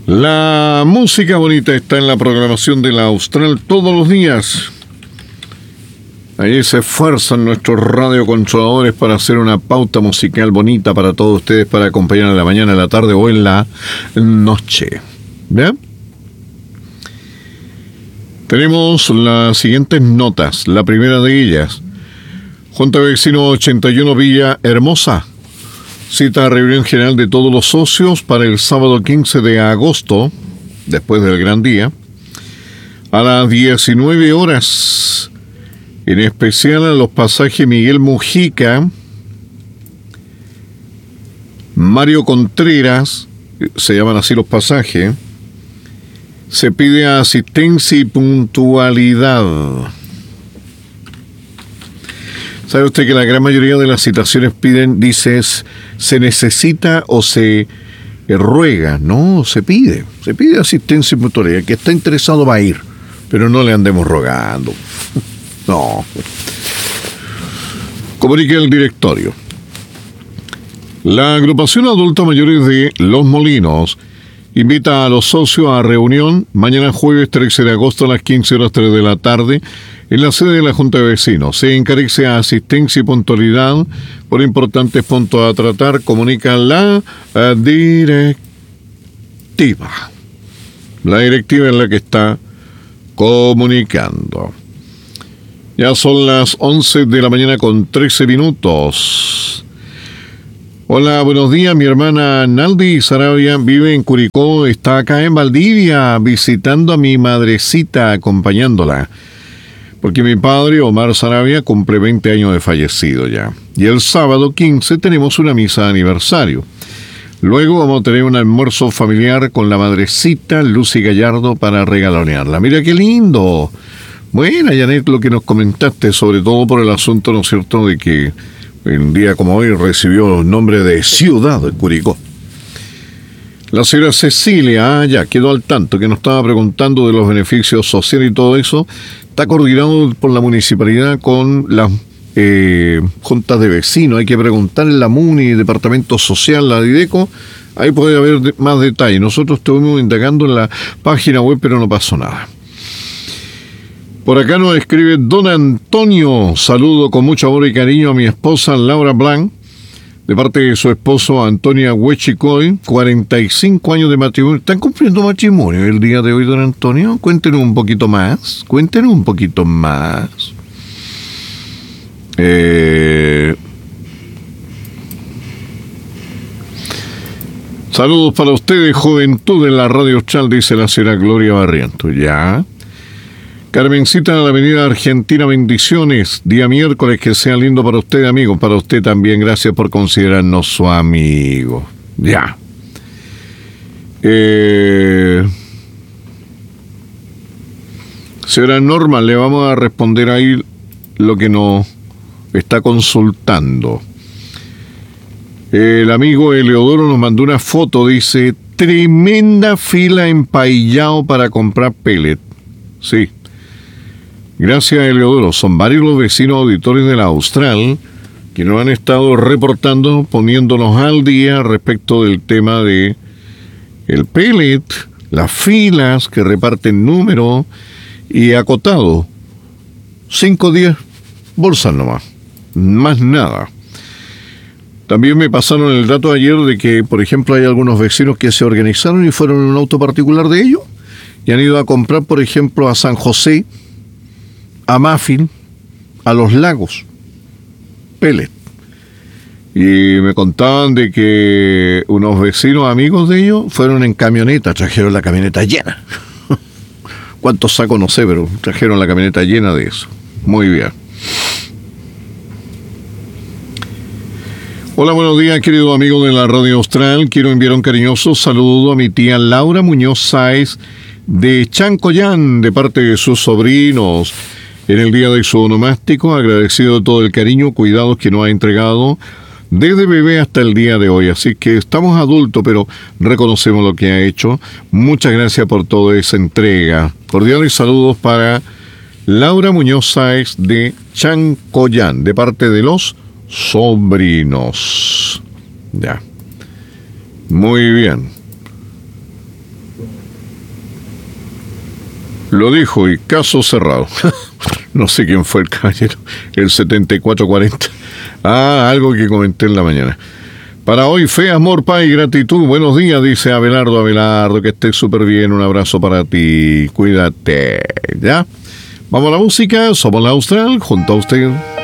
La música bonita está en la programación de la Austral todos los días. Ahí se esfuerzan nuestros radiocontroladores para hacer una pauta musical bonita para todos ustedes, para acompañar en la mañana, en la tarde o en la noche. ¿Bien? Tenemos las siguientes notas. La primera de ellas: Junta de Vecinos 81 Villa Hermosa cita a reunión general de todos los socios para el sábado 15 de agosto, después del gran día, a las 19 horas. En especial a los pasajes Miguel Mujica, Mario Contreras, se llaman así los pasajes. Se pide asistencia y puntualidad. ¿Sabe usted que la gran mayoría de las citaciones dices, se necesita o se ruega? No, se pide asistencia y puntualidad. El que está interesado va a ir, pero no le andemos rogando. No. Comunica el directorio. La agrupación adulta mayores de Los Molinos invita a los socios a reunión mañana jueves 13 de agosto a las 15 horas 3 de la tarde en la sede de la Junta de Vecinos. Se encarece a asistencia y puntualidad por importantes puntos a tratar, comunica la directiva. La directiva es la que está comunicando. Ya son las 11 de la mañana con 13 minutos. Hola, buenos días. Mi hermana Naldi Sarabia vive en Curicó, está acá en Valdivia visitando a mi madrecita, acompañándola. Porque mi padre, Omar Sarabia, cumple 20 años de fallecido ya. Y el sábado 15 tenemos una misa de aniversario. Luego vamos a tener un almuerzo familiar con la madrecita Lucy Gallardo para regalonearla. Mira qué lindo. Bueno, Janet, lo que nos comentaste, sobre todo por el asunto, ¿no es cierto?, de que un día como hoy recibió el nombre de ciudad de Curicó. La señora Cecilia, ya quedó al tanto, que nos estaba preguntando de los beneficios sociales y todo eso. Está coordinado por la municipalidad con las juntas de vecinos. Hay que preguntar en la MUNI, Departamento Social, la DIDECO. Ahí puede haber más detalles. Nosotros estuvimos indagando en la página web, pero no pasó nada. Por acá nos escribe don Antonio. Saludo con mucho amor y cariño a mi esposa Laura Blanc, de parte de su esposo Antonia Huechicoy, 45 años de matrimonio. ¿Están cumpliendo matrimonio el día de hoy, don Antonio? Cuéntenos un poquito más. Saludos para ustedes, juventud en la Radio Austral, dice la señora Gloria Barrientos. Ya. Carmencita de la Avenida Argentina, bendiciones. Día miércoles, que sea lindo para usted, amigo. Para usted también, gracias por considerarnos su amigo. Ya. Señora Norma, le vamos a responder ahí lo que nos está consultando. El amigo Eleodoro nos mandó una foto, dice, tremenda fila en Paillao para comprar pellet. Sí. Gracias, Eleodoro. Son varios los vecinos auditores de la Austral que nos han estado reportando, poniéndonos al día respecto del tema de el pellet, las filas que reparten número y acotado. 5 o 10 bolsas nomás, más nada. También me pasaron el dato ayer de que, por ejemplo, hay algunos vecinos que se organizaron y fueron en un auto particular de ellos y han ido a comprar, por ejemplo, a San José, a Mafil, a Los Lagos, pellet. Y me contaban de que unos vecinos amigos de ellos fueron en camioneta, trajeron la camioneta llena. ¿Cuántos sacos? No sé, pero trajeron la camioneta llena de eso. Muy bien. Hola, buenos días, querido amigo de la Radio Austral. Quiero enviar un cariñoso saludo a mi tía Laura Muñoz Sáez de Chancoyán, de parte de sus sobrinos, en el día de su onomástico. Agradecido de todo el cariño, cuidados que nos ha entregado desde bebé hasta el día de hoy. Así que estamos adultos, pero reconocemos lo que ha hecho. Muchas gracias por toda esa entrega. Cordiales saludos para Laura Muñoz Sáez de Chancoyán, de parte de los sobrinos. Ya. Muy bien. Lo dijo y caso cerrado. No sé quién fue el caballero. El 7440. Algo que comenté en la mañana. Para hoy, fe, amor, paz y gratitud. Buenos días, dice Abelardo. Abelardo, que estés súper bien. Un abrazo para ti. Cuídate. ¿Ya? Vamos a la música. Somos la Austral. Junto a usted.